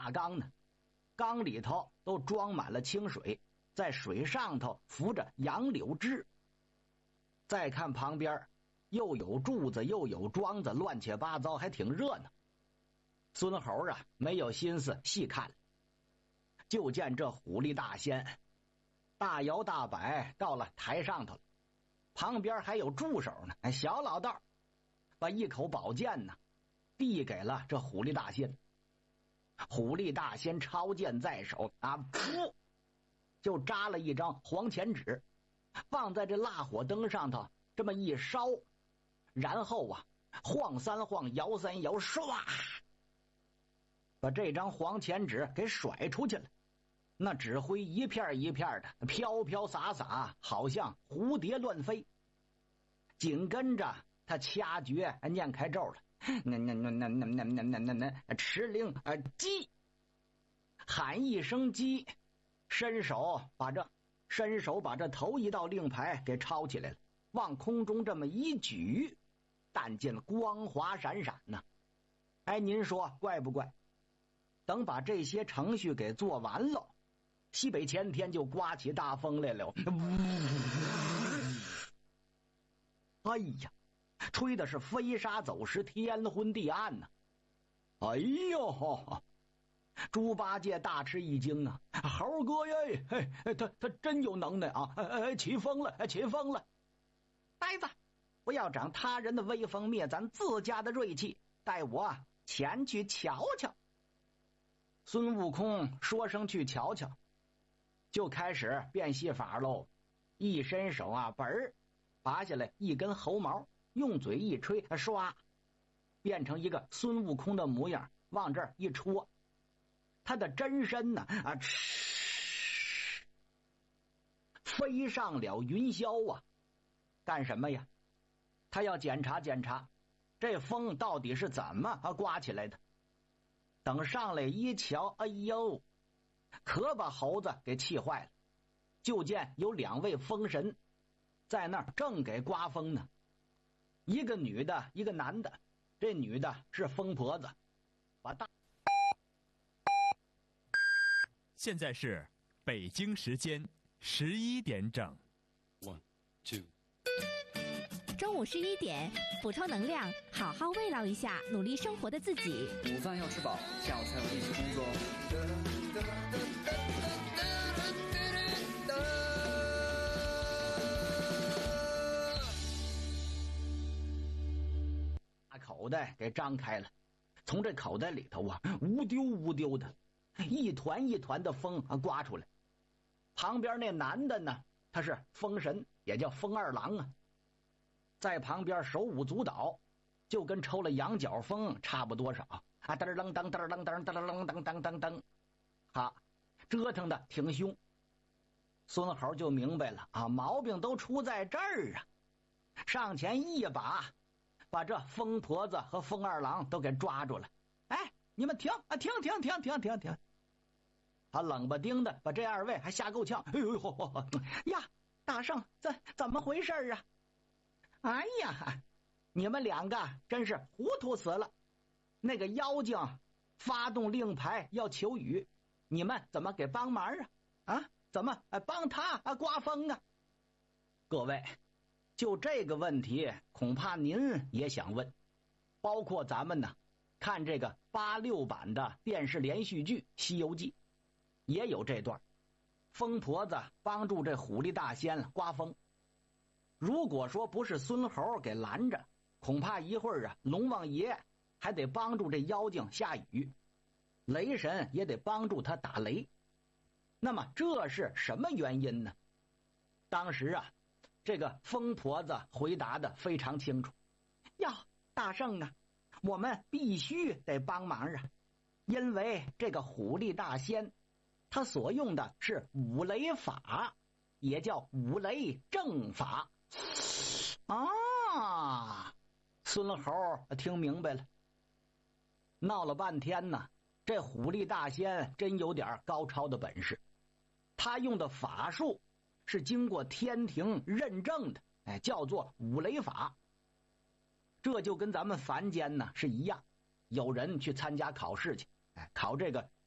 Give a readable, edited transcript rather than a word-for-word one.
大缸呢，缸里头都装满了清水，在水上头浮着杨柳枝。再看旁边，又有柱子又有桩子，乱七八糟，还挺热闹。孙猴啊，没有心思细看，就见这虎力大仙大摇大摆到了台上头了，旁边还有助手呢。小老道把一口宝剑呢递给了这虎力大仙。虎力大仙抄剑在手啊，噗，就扎了一张黄钱纸，放在这蜡火灯上头，这么一烧，然后啊，晃三晃，摇三摇，唰，把这张黄钱纸给甩出去了。那纸灰一片一片的，飘飘洒洒，好像蝴蝶乱飞。紧跟着他掐诀念开咒了，持灵鸡，喊一声鸡，伸手把这头一道令牌给抄起来了，往空中这么一举，但见光华闪闪呢。您说怪不怪？等把这些程序给做完了，西北前天就刮起大风来了。哎呀，吹的是飞沙走石，天昏地暗呢。哎呦，猪八戒大吃一惊啊！猴哥耶，他真有能耐啊！起风了，起风了！呆子，不要长他人的威风，灭咱自家的锐气，带我前去瞧瞧。孙悟空说声去瞧瞧，就开始变戏法喽。一伸手啊，本儿拔下来一根猴毛，用嘴一吹，唰，变成一个孙悟空的模样，往这儿一戳，他的真身呢飞上了云霄啊！干什么呀？他要检查检查这风到底是怎么刮起来的。等上来一瞧，哎呦，可把猴子给气坏了。就见有两位风神在那儿正给刮风呢，一个女的，一个男的。这女的是疯婆子，把大。 现在是北京时间11点整。 One, two。 中午11点，补充能量，好好慰劳一下努力生活的自己。 午饭要吃饱，下午才有力气工作。 把口袋给张开了，从这口袋里头啊，乌丢乌丢的，一团一团的风刮出来。旁边那男的呢，他是风神，也叫风二郎啊，在旁边手舞足蹈，就跟抽了羊角风差不多少啊，噔噔噔噔噔噔噔噔噔噔噔噔，哈，折腾的挺凶。孙猴就明白了啊，毛病都出在这儿啊，上前一把把这疯婆子和疯二郎都给抓住了。哎，你们停啊，停！他冷不丁的把这二位还吓够呛。哎呦呀，大圣，怎么回事啊？哎呀，你们两个真是糊涂死了！那个妖精发动令牌要求雨，你们怎么给帮忙啊？啊，怎么帮他刮风啊？各位，就这个问题，恐怕您也想问。包括咱们呢，看这个86版的电视连续剧《西游记》，也有这段，疯婆子帮助这虎力大仙刮风。如果说不是孙猴给拦着，恐怕一会儿啊，龙王爷还得帮助这妖精下雨，雷神也得帮助他打雷。那么这是什么原因呢？当时啊，这个疯婆子回答的非常清楚。呀，大圣啊，我们必须得帮忙啊，因为这个虎力大仙他所用的是五雷法，也叫五雷正法啊。孙猴听明白了，闹了半天呢，这虎力大仙真有点高超的本事，他用的法术是经过天庭认证的，叫做五雷法。这就跟咱们凡间呢是一样，有人去参加考试去，考这个